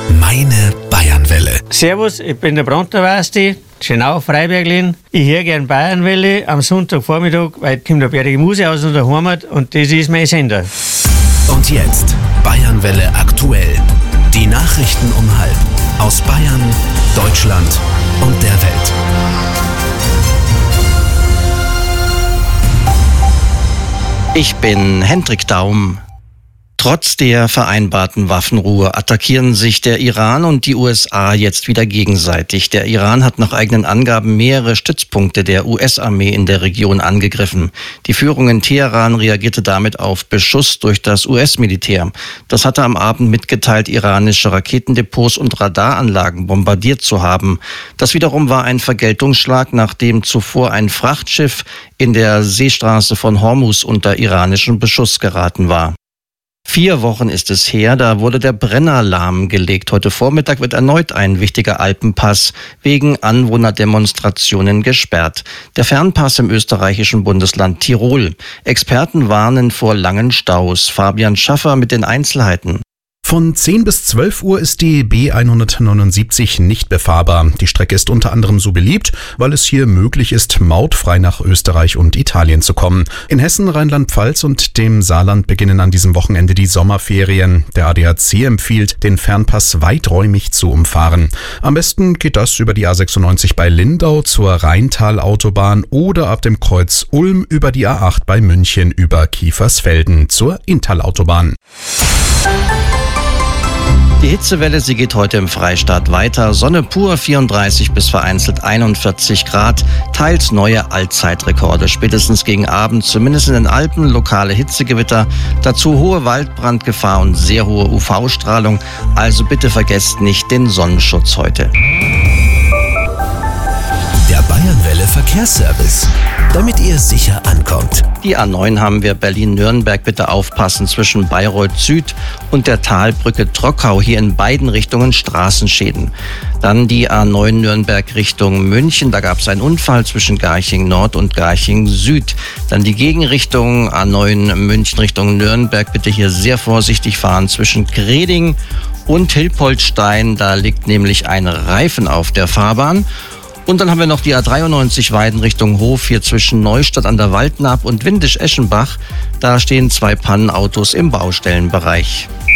Meine Bayernwelle. Servus, ich bin der Bronterwasti, genau Freiberglin. Ich höre gern Bayernwelle am Sonntagvormittag, weil kommt eine bärige Muse aus unserer Heimat und das ist mein Sender. Und jetzt Bayernwelle aktuell. Die Nachrichten um 12:30 aus Bayern, Deutschland und der Welt. Ich bin Hendrik Daum. Trotz der vereinbarten Waffenruhe attackieren sich der Iran und die USA jetzt wieder gegenseitig. Der Iran hat nach eigenen Angaben mehrere Stützpunkte der US-Armee in der Region angegriffen. Die Führung in Teheran reagierte damit auf Beschuss durch das US-Militär. Das hatte am Abend mitgeteilt, iranische Raketendepots und Radaranlagen bombardiert zu haben. Das wiederum war ein Vergeltungsschlag, nachdem zuvor ein Frachtschiff in der Seestraße von Hormuz unter iranischen Beschuss geraten war. 4 Wochen ist es her, da wurde der Brenner lahmgelegt. Heute Vormittag wird erneut ein wichtiger Alpenpass wegen Anwohnerdemonstrationen gesperrt. Der Fernpass im österreichischen Bundesland Tirol. Experten warnen vor langen Staus. Fabian Schaffer mit den Einzelheiten. Von 10 bis 12 Uhr ist die B179 nicht befahrbar. Die Strecke ist unter anderem so beliebt, weil es hier möglich ist, mautfrei nach Österreich und Italien zu kommen. In Hessen, Rheinland-Pfalz und dem Saarland beginnen an diesem Wochenende die Sommerferien. Der ADAC empfiehlt, den Fernpass weiträumig zu umfahren. Am besten geht das über die A96 bei Lindau zur Rheintalautobahn oder ab dem Kreuz Ulm über die A8 bei München über Kiefersfelden zur Inntal-Autobahn. Die Hitzewelle, sie geht heute im Freistaat weiter. Sonne pur, 34 bis vereinzelt 41 Grad. Teils neue Allzeitrekorde. Spätestens gegen Abend, zumindest in den Alpen, lokale Hitzegewitter. Dazu hohe Waldbrandgefahr und sehr hohe UV-Strahlung. Also bitte vergesst nicht den Sonnenschutz heute. Der Bayernwelle Verkehrsservice, damit ihr sicher ankommt. Die A9 haben wir Berlin-Nürnberg. Bitte aufpassen zwischen Bayreuth Süd und der Talbrücke Trockau. Hier in beiden Richtungen Straßenschäden. Dann die A9 Nürnberg Richtung München. Da gab es einen Unfall zwischen Garching Nord und Garching Süd. Dann die Gegenrichtung A9 München Richtung Nürnberg. Bitte hier sehr vorsichtig fahren zwischen Greding und Hilpoltstein. Da liegt nämlich ein Reifen auf der Fahrbahn. Und dann haben wir noch die A93 Weiden Richtung Hof, hier zwischen Neustadt an der Waldnaab und Windisch-Eschenbach. Da stehen 2 Pannenautos im Baustellenbereich.